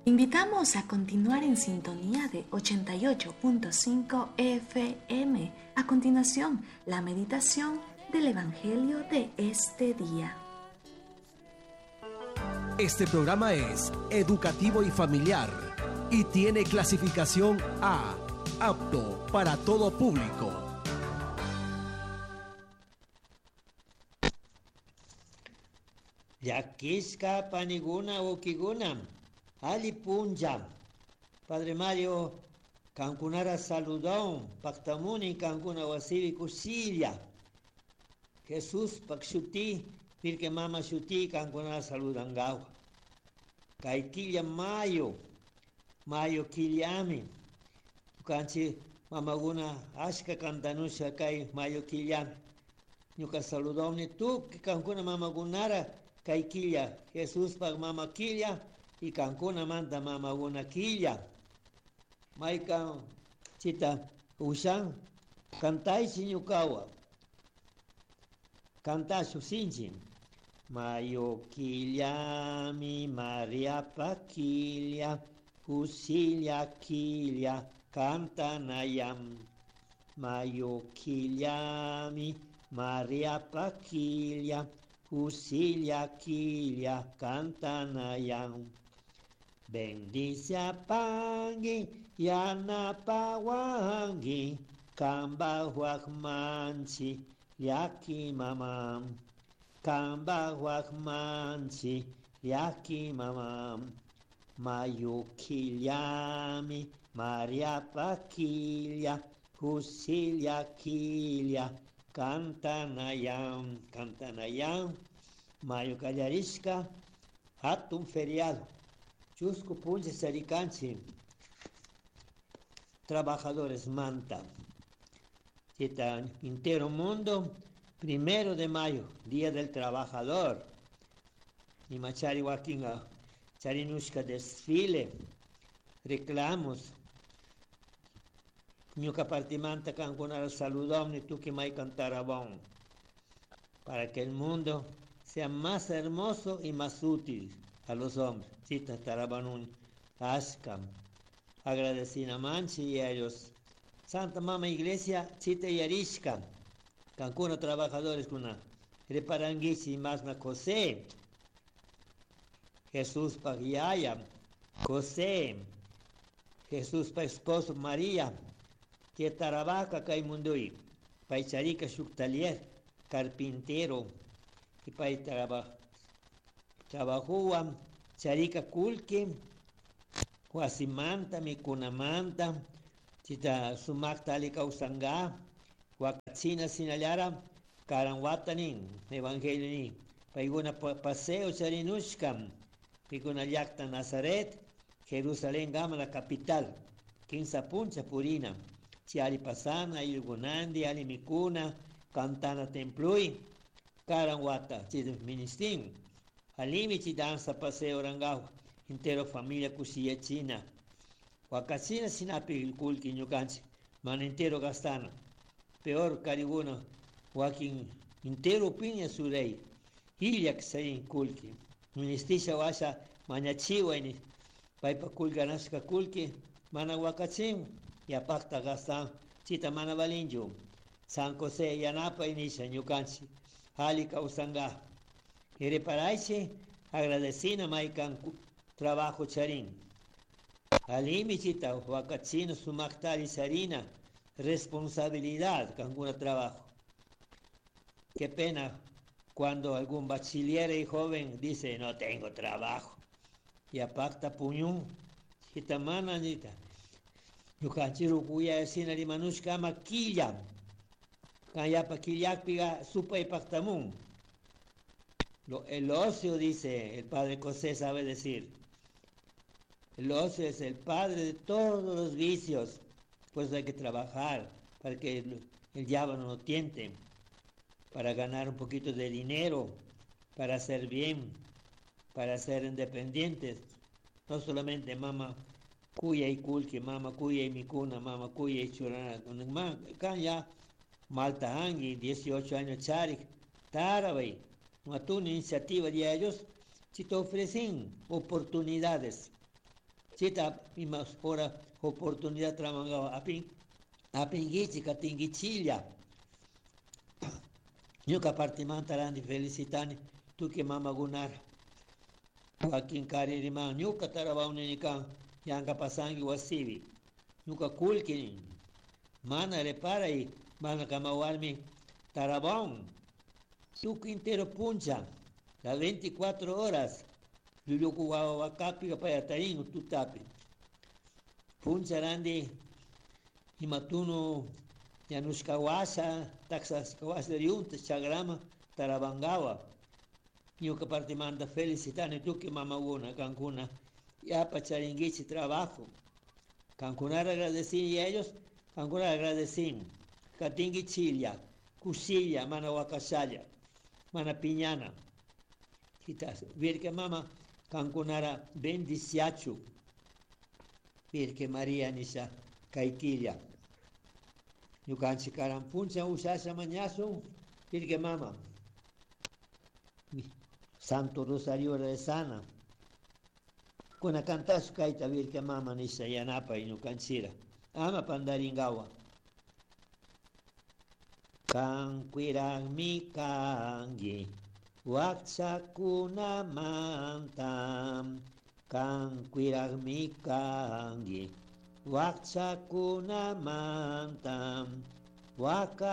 Invitamos a continuar en sintonía de 88.5 FM. A continuación, la meditación del Evangelio de este día. Este programa es educativo y familiar y tiene clasificación A, apto para todo público. Yakishka paniguna ukiguna, ali punja. Padre Mario, cankunara saludón, pactamuni cancuna wasivi kusilya. Jesús pakshuti, pirke mama shuti cankunara saludangawa. Kaikilya mayo kilyami. Kanchi mamaguna ashka cantanusha kai mayo kilyami. Ñuka saludón tu que cancuna mamagunara. Kaikilya, Jesús pag mama kilya, y cancuna manda mama una kilya. Maika chita ushan, cantai sinyukawa. Canta su sinjin. Mayo kilya, mi Maria pa kilya, kusilya kilya, canta nayam. Mayo kilya, mi Maria pa kilya, Kusilya kilya kantanayam. Bendice a pangi yana pawangi kamba huakmanchi yaki mamam. Kamba huakmanchi yaki mamam. Mayu kilyami Maria pakilya Kusilya kilya Cantanayam, Mayo Callarishka, Hatun feriado, Chusco Punche Saricanchi, trabajadores manta, Chita entero mundo, 1 de mayo, Día del Trabajador, y Machari Wakinga, Charinushka desfile, reclamos, Ñuka partimanta cancunar saludón y tú que may cantarabón, para que el mundo sea más hermoso y más útil a los hombres. Chita tarabanun ashkam, agradecina manchi y a ellos. Santa Mama Iglesia, chita y arishkam, cancuna trabajadores kuna, reparanguichi más na José, Jesús pa Yaya, José, Jesús pa esposo María, que trabaja kai mundui, paicharika shuktalier, carpintero, que pai trabajó charika kulki, huasimanta, mikunamanta, chita sumakta alika usanga, huacachina sinalara, karanwatanin, evangelio ni, paiguna paseo charinushkam, piguna yakta Nazaret, Jerusalén gama la capital, 15 puncha purina. Chiari pasana, ilgunandi, alimikuna, cantana templui, caranguata, chid ministin, alimichi danza paseo rangau, entero familia cusia china, huacachina sinapi kulki ñucanchi, man entero gastana, peor cariguna, huaquin entero piña surei, hilyak sayin kulki, ministisha washa mañachiwaini, paipa kulganashka kulki, mana huacachin, y apacta gastan chita mana valinjo San José yanapa inisha ñucanchi halika usanga y reparaiche agradecina maikan trabajo charín alimi chita huacachino sumaktari sarina responsabilidad canguna trabajo. Qué pena cuando algún bachiller y joven dice no tengo trabajo y apacta puñún chita mana nita Yukachiru kuya sina di manushka makilya. Kaya pa kilyak piga supa y pactamun. El ocio, dice el padre José, sabe decir. El ocio es el padre de todos los vicios. Pues hay que trabajar para que el diablo no nos tiente. Para ganar un poquito de dinero. Para hacer bien. Para ser independientes. No solamente mamá. Kuya y kulki, mama kuya y mikuna, mama kuya y churana. Kan ya Malta Hangi, 18 años charik, tarabay, una iniciativa de ellos, si te ofrecen oportunidades chita imas hora oportunidad tramangaba apingichi katingichilla. Ñuka partimantarandi felicitani tuki mama gunar. Joaquín Caririman, ñuka tarabawnini kan yanka pasangi wasibi. Ñuka kulkinin. Mana reparay, mana kamawarmi tarabawn. Tuki entero puncha. Las 24 horas. Luluku wakapi kapayatarin tutapi. Puncha randi imatuno yanushkawasha, taxaskawasha riunta chagrama tarabangawa. Ñuka parte manda felicitani tuki mamaguna cancuna ya pacharingichi trabajo. Cancunar agradecer y ellos, cancunar agradecer. Katingi chilia, kusilla, mana wakasaya, mana piñana. Quitas, virke mama, cancunara bendiciachu. Virke María Nisa, caitilla. Yukanchi carampuncha usasa mañazo, virke mama. Santo Rosario de Sana. Kuna cantas kaita virke mama Nisa yanapa inukanchira. Ama pandaringawa. Kankwirang mi kangi. Waksakuna mantam. Kankwirang mi kangi. Waksakuna mantam. Waka